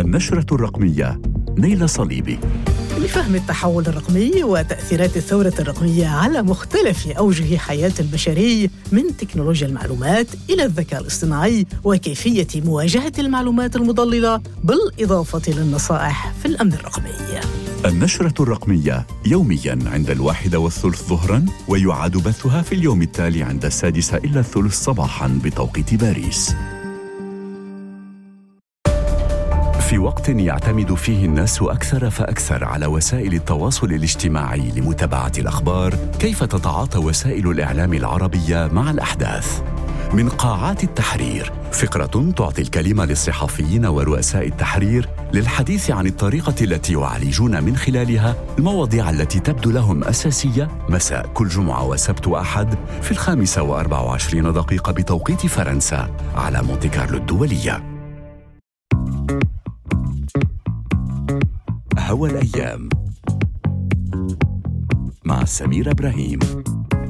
النشرة الرقمية. نيلة صليبي. لفهم التحول الرقمي وتأثيرات الثورة الرقمية على مختلف أوجه حياة البشري، من تكنولوجيا المعلومات إلى الذكاء الاصطناعي وكيفية مواجهة المعلومات المضللة، بالإضافة للنصائح في الأمن الرقمي. النشرة الرقمية يومياً عند 1:30 ظهراً، ويعاد بثها في اليوم التالي عند 6:45 صباحاً بتوقيت باريس. في وقت يعتمد فيه الناس أكثر فأكثر على وسائل التواصل الاجتماعي لمتابعة الأخبار، كيف تتعاطى وسائل الإعلام العربية مع الأحداث؟ من قاعات التحرير، فقرة تعطي الكلمة للصحفيين ورؤساء التحرير للحديث عن الطريقة التي يعالجون من خلالها المواضيع التي تبدو لهم أساسية، مساء كل جمعة وسبت وأحد في 5:24 بتوقيت فرنسا على مونتي كارلو الدولية. هوى الأيام مع سمير إبراهيم.